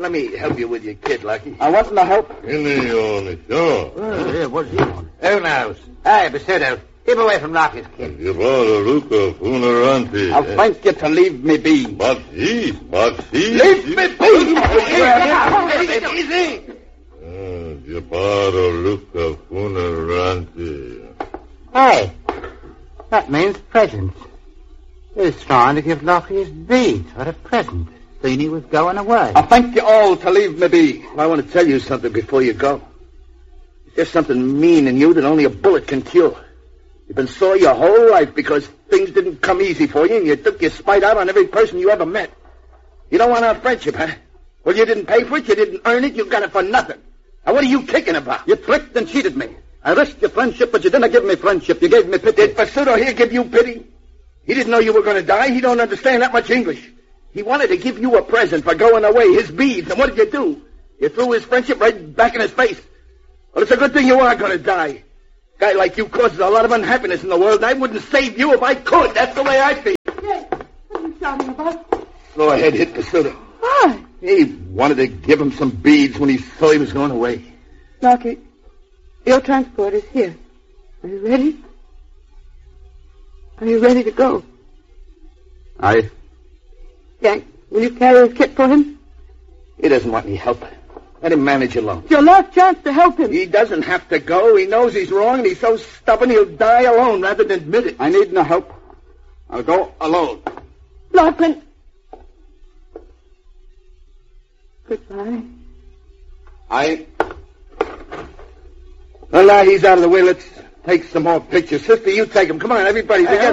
let me help you with your kid, Lucky. I want no help. Yeah, what's he on? Who knows? Hey, Basuto, keep away from Lucky's kid. I'll thank you to leave me be. Leave me be! Easy! Hey, that means presents. He's trying to give Lucky his beads for a present. Seen he was going away. I'll thank you all to leave me be. I want to tell you something before you go. There's something mean in you that only a bullet can cure. You've been sore your whole life because things didn't come easy for you, and you took your spite out on every person you ever met. You don't want our friendship, huh? Well, you didn't pay for it, you didn't earn it, you got it for nothing. Now, what are you kicking about? You tricked and cheated me. I risked your friendship, but you didn't give me friendship. You gave me pity. Did Basuto here give you pity? He didn't know you were going to die. He don't understand that much English. He wanted to give you a present for going away, his beads, and what did you do? You threw his friendship right back in his face. Well, it's a good thing you are going to die. A guy like you causes a lot of unhappiness in the world, and I wouldn't save you if I could. That's the way I feel. Yes. What are you shouting about? Go ahead, hit Basuto. Why? He wanted to give him some beads when he saw he was going away. Lucky, your transport is here. Are you ready? Are you ready to go? Aye. Yank, will you carry his kit for him? He doesn't want any help. Let him manage alone. It's your last chance to help him. He doesn't have to go. He knows he's wrong, and he's so stubborn he'll die alone rather than admit it. I need no help. I'll go alone. Lachlan. Goodbye. Aye. Well, now he's out of the way. Let's take some more pictures. Sister, you take him. Come on, everybody together.